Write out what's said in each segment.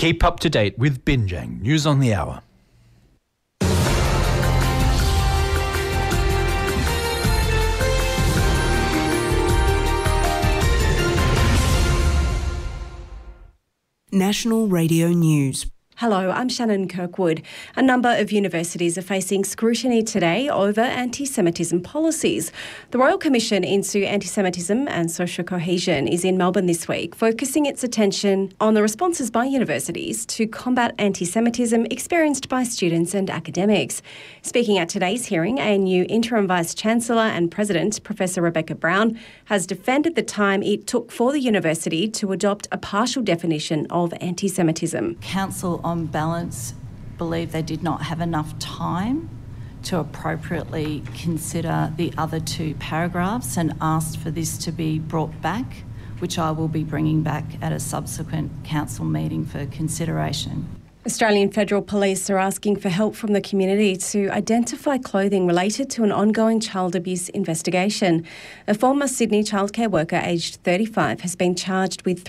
Keep up to date with Binjang News on the Hour. National Radio News. Hello, I'm Shannon Kirkwood. A number of universities are facing scrutiny today over anti-Semitism policies. The Royal Commission into Anti-Semitism and Social Cohesion is in Melbourne this week, focusing its attention on the responses by universities to combat anti-Semitism experienced by students and academics. Speaking at today's hearing, ANU Interim Vice-Chancellor and President, Professor Rebecca Brown, has defended the time it took for the university to adopt a partial definition of anti-Semitism. Council on balance believe they did not have enough time to appropriately consider the other two paragraphs and asked for this to be brought back, which I will be bringing back at a subsequent council meeting for consideration. Australian Federal Police are asking for help from the community to identify clothing related to an ongoing child abuse investigation. A former Sydney childcare worker aged 35 has been charged with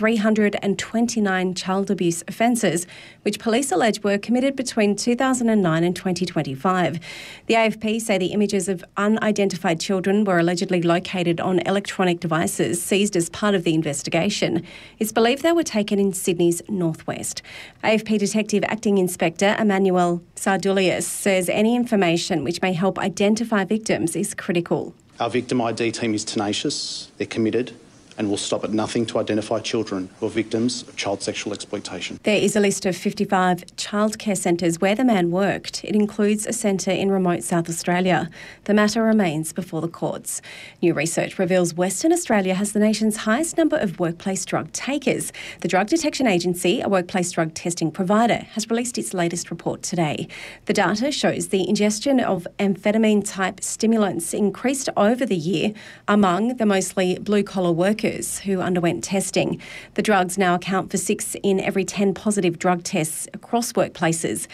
329 child abuse offences, which police allege were committed between 2009 and 2025. The AFP say the images of unidentified children were allegedly located on electronic devices seized as part of the investigation. It's believed they were taken in Sydney's northwest. AFP Detective Acting Inspector Emmanuel Sardulius says any information which may help identify victims is critical. Our victim ID team is tenacious, they're committed, and will stop at nothing to identify children who are victims of child sexual exploitation. There is a list of 55 childcare centres where the man worked. It includes a centre in remote South Australia. The matter remains before the courts. New research reveals Western Australia has the nation's highest number of workplace drug takers. The Drug Detection Agency, a workplace drug testing provider, has released its latest report today. The data shows the ingestion of amphetamine-type stimulants increased over the year among the mostly blue-collar workers who underwent testing. The drugs now account for 6 in every 10 positive drug tests across workplaces.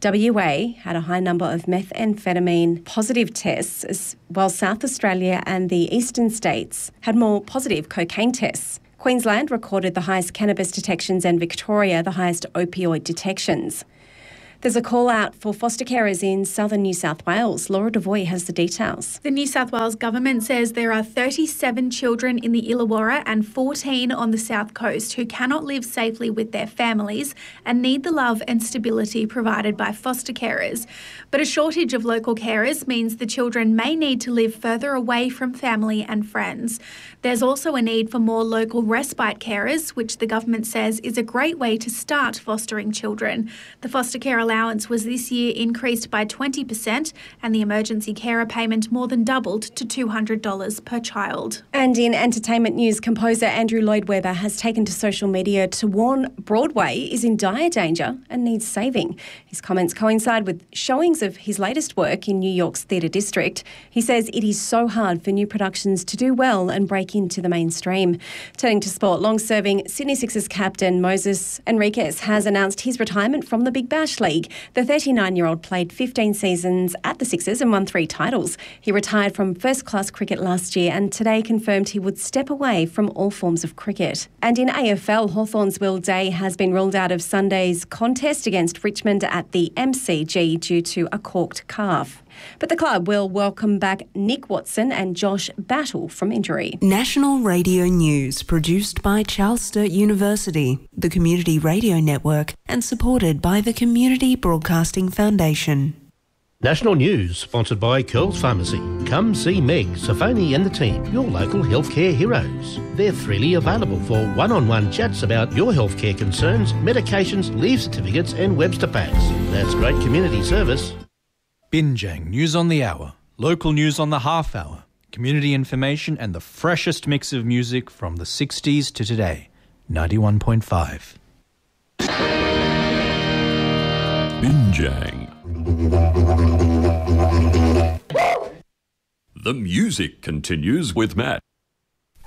WA had a high number of methamphetamine positive tests, while South Australia and the eastern states had more positive cocaine tests. Queensland recorded the highest cannabis detections and Victoria the highest opioid detections. There's a call out for foster carers in southern New South Wales. Laura Devoy has the details. The New South Wales government says there are 37 children in the Illawarra and 14 on the south coast who cannot live safely with their families and need the love and stability provided by foster carers. But a shortage of local carers means the children may need to live further away from family and friends. There's also a need for more local respite carers, which the government says is a great way to start fostering children. The foster care allowance was this year increased by 20% and the emergency carer payment more than doubled to $200 per child. And in entertainment news, composer Andrew Lloyd Webber has taken to social media to warn Broadway is in dire danger and needs saving. His comments coincide with showings of his latest work in New York's theatre district. He says it is so hard for new productions to do well and break into the mainstream. Turning to sport, long-serving Sydney Sixers captain Moses Enriquez has announced his retirement from the Big Bash League. The 39-year-old played 15 seasons at the Sixers and won 3 titles. He retired from first-class cricket last year and today confirmed he would step away from all forms of cricket. And in AFL, Hawthorn's Will Day has been ruled out of Sunday's contest against Richmond at the MCG due to a corked calf. But the club will welcome back Nick Watson and Josh Battle from injury. National Radio News, produced by Charles Sturt University, the Community Radio Network, and supported by the Community Broadcasting Foundation. National News, sponsored by Curls Pharmacy. Come see Meg, Safoni and the team, your local healthcare heroes. They're freely available for one-on-one chats about your healthcare concerns, medications, leave certificates and Webster packs. That's great community service. Binjang News on the Hour, local news on the half hour, community information and the freshest mix of music from the 60s to today. 91.5. Binjang. The music continues with Matt.